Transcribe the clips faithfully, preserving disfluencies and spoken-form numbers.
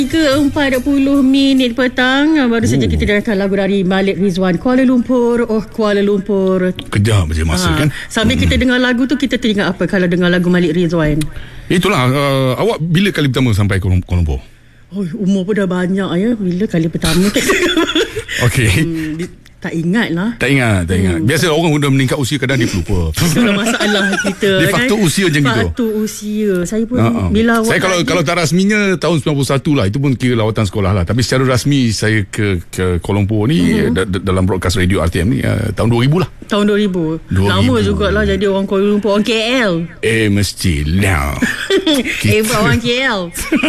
tiga empat puluh minit petang. Baru saja kita dengarkan lagu dari Malik Rizwan, Kuala Lumpur. Oh Kuala Lumpur. Kejap je masa ha. kan. Sambil hmm. kita dengar lagu tu, kita teringat apa kalau dengar lagu Malik Rizwan? Itulah uh, awak bila kali pertama sampai Kuala Lumpur? Oh, umur pun dah banyak ya. Bila kali pertama? Okey. hmm, di, Tak ingat lah. Tak ingat, tak ingat. Hmm. Biasa orang dah meningkat usia, kadang dia lupa. Itulah masalah kita. Dia faktor kan? usia macam gitu. Faktor usia. Saya pun uh-huh. bila Saya kalau kalau tak rasminya tahun sembilan puluh satu lah. Itu pun kira lawatan sekolah lah. Tapi secara rasmi saya ke ke Kuala Lumpur ni uh-huh. da, da, dalam broadcast radio R T M ni uh, tahun dua ribu lah. Tahun dua ribu. Lama jugalah jadi orang Kuala Lumpur, orang K L. Eh mestilah. Eh buat orang K L.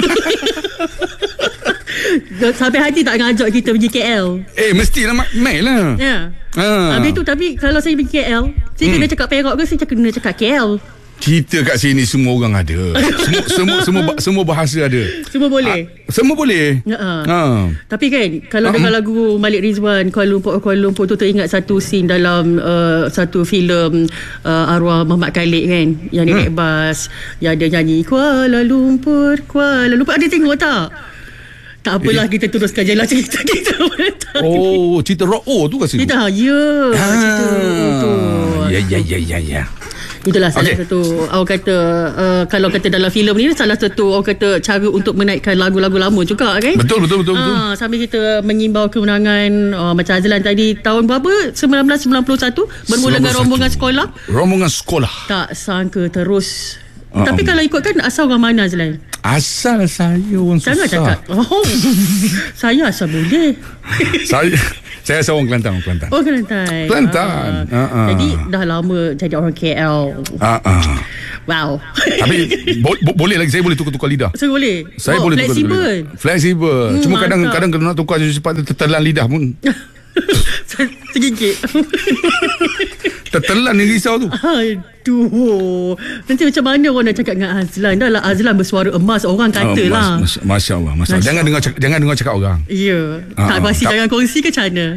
Sampai hati tak ngajak kita pergi K L. Eh mestilah mai lah. Ya. Ha. Habis tu tapi kalau saya pergi K L, saya hmm. kena cakap Perak ke saya kena cakap K L? Kita kat sini semua orang ada. semua, semua semua semua bahasa ada. Semua boleh. Ha, semua boleh. Ha. ha. Tapi kan kalau ha. dengar lagu Malik Rizwan Kuala Lumpur Kuala Lumpur tu teringat satu scene dalam uh, satu filem uh, arwah Muhammad Khalid kan, yang dia hmm. naik bas, yang dia nyanyi Kuala Lumpur Kuala Lumpur. Ada tengok tak? Tak apalah, kita teruskan je lah cerita kita. Oh, cerita rock oh tu kasi. Cerita, ya. Ha. Cerita tu. Ya, ya, ya, ya, ya. Itulah salah okay. satu, orang kata, uh, kalau kata dalam filem ni, salah satu orang kata cara untuk menaikkan lagu-lagu lama juga kan. Betul, betul, betul. betul. Ha, sambil kita mengimbau kemenangan, uh, macam Azlan tadi, tahun berapa? sembilan belas sembilan puluh satu bermula dengan rombongan sekolah. Rombongan sekolah. Tak sangka terus. Uh-huh. Tapi kalau ikutkan, asal orang mana Azlan? Asal saya orang susah. Jangan cakap. Oh, saya asal boleh. saya saya asal orang Kelantan, orang Kelantan. Oh, Kelantan. Kelantan. Uh, uh. Jadi dah lama jadi orang K L. Uh, uh. Wow. Tapi bo- bo- boleh lagi, saya boleh tukar-tukar lidah. Saya boleh. Saya oh, boleh fleksibel. tukar lidah. Fleksibel. Hmm, Cuma kadang-kadang kalau nak tukar cepat tertelan lidah pun. Tergigit. Tertelan ni risau tu. Aduh. Nanti macam mana orang nak cakap dengan Azlan? Dah lah Azlan bersuara emas, orang kata oh, lah. Mas, mas, Masya Allah, Masya Allah. Jangan dengar jangan dengar cakap orang. Ya. Uh, tak pasti jangan kongsi ke macam mana?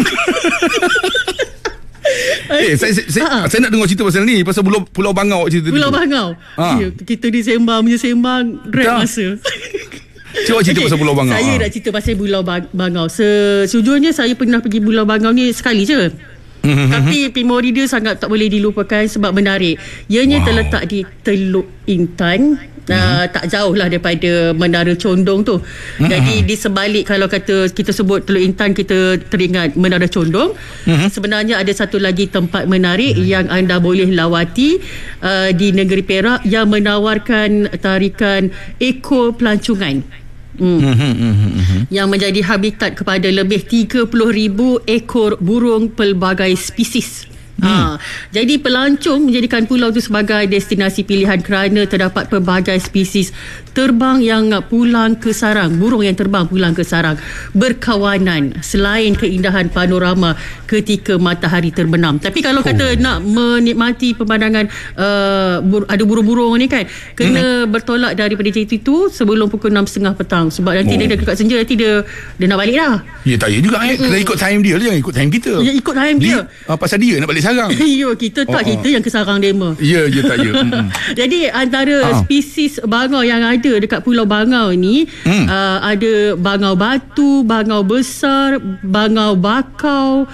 Eh, saya saya, saya, saya nak dengar cerita pasal ni, pasal Pulau Pulau Bangau cerita Pulau tu. Bangau. Ha. Ya, kita ni sembang punya sembang rap masa. Cuba cerita okay. pasal Pulau Bangau. Saya ha. nak cerita pasal Pulau Bangau. Sejujurnya saya pernah pergi Pulau Bangau ni sekali je. Mm-hmm. Tapi memori dia sangat tak boleh dilupakan sebab menarik. Ianya wow. terletak di Teluk Intan. Mm-hmm. Uh, tak jauh lah daripada Menara Condong tu. Mm-hmm. Jadi di sebalik, kalau kata kita sebut Teluk Intan, kita teringat Menara Condong. Mm-hmm. Sebenarnya ada satu lagi tempat menarik mm-hmm. yang anda boleh lawati uh, di negeri Perak, yang menawarkan tarikan eko pelancongan. Hmm. Mm-hmm, mm-hmm. Yang menjadi habitat kepada lebih tiga puluh ribu ekor burung pelbagai spesies. Hmm. Ha, jadi pelancong menjadikan pulau itu sebagai destinasi pilihan kerana terdapat pelbagai spesies terbang yang pulang ke sarang, burung yang terbang pulang ke sarang berkawanan, selain keindahan panorama ketika matahari terbenam. Tapi kalau kata oh. nak menikmati pemandangan uh, bur- ada burung-burung ni kan, kena hmm. bertolak daripada J T itu sebelum pukul enam tiga puluh petang, sebab nanti oh. dia dekat senja, nanti dia dia nak balik dah. Ya tak ya juga eh. Kena ikut time dia, jangan ikut time kita. Ya, ikut time dia. dia. Uh, pasal dia nak balik sarang. Ya, kita tak, oh, kita oh. yang ke sarang dema. Ya, ya tak ya. Mm-hmm. Jadi antara uh. spesies bangau yang ada dekat Pulau Bangau ni, mm. uh, ada bangau batu, bangau besar, bangau bakau,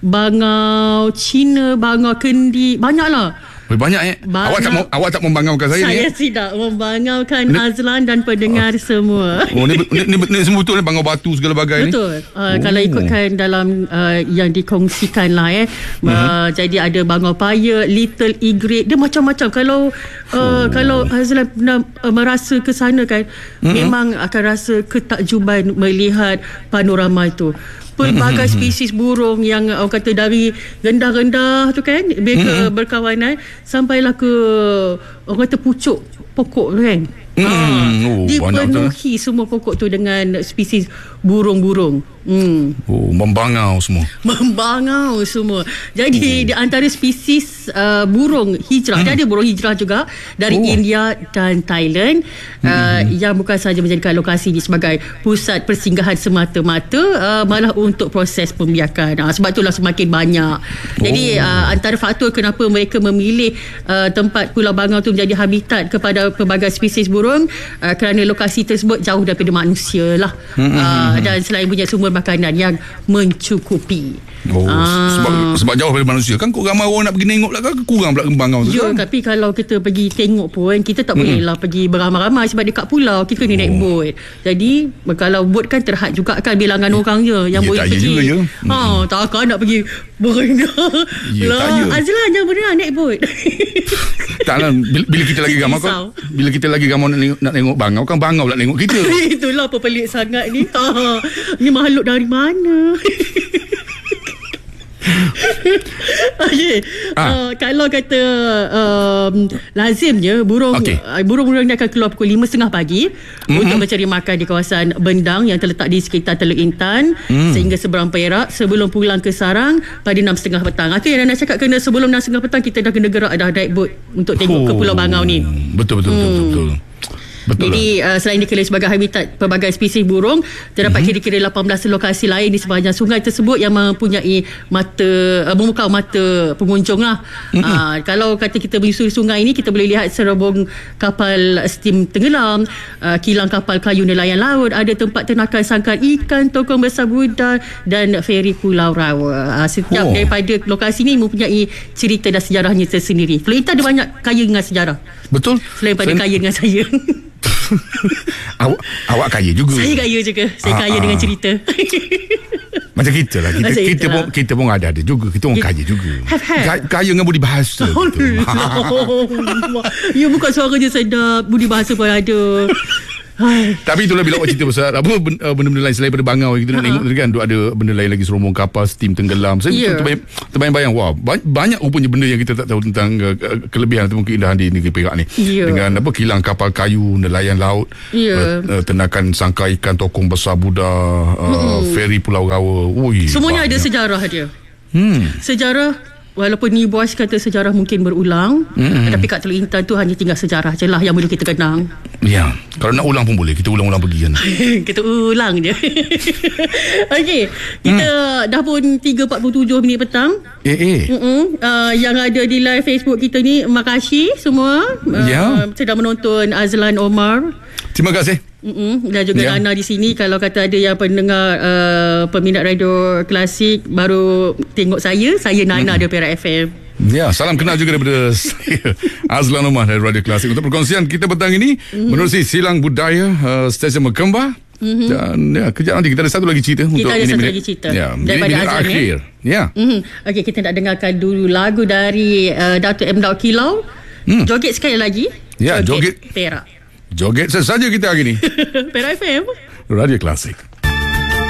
bangau Cina, bangau kendi, banyaklah. Banyak eh. Bangau. Awak tak mau, awak tak membangaukan saya, saya ni. Saya tidak membangaukan ni, Azlan dan pendengar oh. semua. Oh, ni, ni, ni, ni semua betul ni, bangau batu segala bagai betul. ni. Betul. Uh, oh. Kalau ikutkan dalam uh, yang dikongsikan lah eh. Uh, mm-hmm. Jadi ada bangau paya, little egret, dia macam-macam. Kalau uh, oh. kalau Azlan pernah uh, merasa ke sana kan, mm-hmm. memang akan rasa ketakjuban melihat panorama itu. Pelbagai spesies burung yang orang kata dari rendah-rendah tu kan, mereka mm-hmm. berkawanan sampailah ke orang kata pucuk pokok tu kan. Mm-hmm. Ha, oh, dipenuhi semua pokok tu dengan spesies burung-burung. Hmm. Oh, membangau semua. Membangau semua. Jadi hmm. di antara spesies uh, burung hijrah, hmm. dia ada burung hijrah juga dari oh. India dan Thailand hmm. uh, yang bukan sahaja menjadikan lokasi ini sebagai pusat persinggahan semata-mata, uh, malah untuk proses pembiakan. Uh, sebab itulah semakin banyak. Jadi oh. uh, antara faktor kenapa mereka memilih uh, tempat Pulau Bangau tu menjadi habitat kepada pelbagai spesies burung, uh, kerana lokasi tersebut jauh daripada manusia lah. Hmm. Uh, dan selain punya sumber makanan yang mencukupi. Oh, ah. sebab sebab jauh daripada manusia kan, kok ramai orang nak pergi tengok lah kan, kurang pula Bangau tu. Ya, kan? Tapi kalau kita pergi tengok pun kita tak boleh lah pergi beramai-ramai sebab dekat pulau kita kena oh. naik bot. Jadi kalau bot kan terhad juga kan bilangan ya. orang je yang ya, boleh pergi. Juga, ya. Ha, takkan nak pergi berenang. Ya, lah, ya. Azlan jangan berenang, naik bot. Taklah, bila, bila kita lagi gamau kan, bila kita lagi gamau nak tengok, nak tengok Bangau kan, Bangau nak tengok kita. Itulah apa pelik sangat ni. Ha, ni makhluk dari mana? Okay. Ah. Uh, kalau kata um, lazimnya burung okay. uh, burung-burung ni akan keluar pukul lima tiga puluh pagi mm-hmm. untuk mencari makan di kawasan Bendang yang terletak di sekitar Teluk Intan mm. sehingga seberang Perak sebelum pulang ke sarang pada enam tiga puluh petang. Itu yang nak cakap, kena sebelum enam tiga puluh petang kita dah kena gerak dah naik bot untuk tengok oh. ke Pulau Bangau ni. Betul betul hmm. betul betul. betul. Betul. Jadi uh, selain dikenali sebagai habitat pelbagai spesies burung, terdapat mm-hmm. kira-kira lapan belas lokasi lain di sepanjang sungai tersebut yang mempunyai mata uh, memukau mata pengunjung lah. Mm-hmm. Uh, kalau kata kita menyusuri sungai ini, kita boleh lihat serobong kapal steam tenggelam, uh, kilang kapal kayu nelayan laut, ada tempat ternakan sangkar ikan, tokong besar Buddha dan feri Pulau Rawa. Uh, setiap oh. daripada lokasi ini mempunyai cerita dan sejarahnya tersendiri. Pulau Intan ada banyak kaya dengan sejarah. Betul. Selain pada Selain... kaya dengan saya. awak awak kaya juga. Saya kaya juga. Saya ah, kaya ah. dengan cerita. Macam kita lah. Kita, kita, kita pun kita pun ada ada juga. Kita orang kaya juga. Have, have. Kaya dengan budi bahasa. Oh, gitu. Ya, bukan suara je sedap, budi bahasa pun ada. Tapi itulah bila awak cerita pasal apa benda-benda lain selain daripada Bangau, kita nak tengok tadi kan, ada benda lain lagi, serombong kapal steam tenggelam. Saya yeah. terbayang, terbayang-bayang wah, banyak rupanya benda yang kita tak tahu tentang uh, kelebihan ataupun keindahan di negeri Perak ni. Yeah. Dengan apa, kilang kapal kayu, nelayan laut, yeah. uh, ternakan sangkar ikan, tokong besar Buddha, uh, hmm. feri Pulau Rawa. Ui, semuanya banyak. Ada sejarah dia. Hmm. Sejarah. Walaupun ni bos kata sejarah mungkin berulang, mm-hmm. tapi kat Teluk Intan tu hanya tinggal sejarah je lah yang boleh kita kenang. Ya, kalau nak ulang pun boleh. Kita ulang-ulang pergi kan. Kita ulang je. Okey, kita mm. dah pun tiga empat puluh tujuh minit petang. Eh eh. Uh, yang ada di live Facebook kita ni, makasih semua. Uh, yeah. Sedang menonton Azlan Omar. Terima kasih. Mm-mm. Dan juga yeah. Nana di sini. Kalau kata ada yang pendengar uh, peminat radio klasik baru tengok saya, saya Nana mm-hmm. dari Perak F M. Ya, salam kenal juga daripada saya, Azlan Omar dari Radio Klasik, untuk perkongsian kita petang ini mm-hmm. menerusi Silang Budaya uh, Stesen Mekembar. Mm-hmm. Dan ya, kejap nanti kita ada satu lagi cerita. Kita untuk ada ini satu minit, lagi cerita ya, daripada Azlan akhir. Ya. ya. Mm-hmm. Okey, kita nak dengarkan dulu lagu dari uh, Datuk M. Daud Kilau. Mm. Joget sekali lagi. Ya, joget, joget Perak. Joget sesaja kita hari ni. Perak F M, Radio Klasik.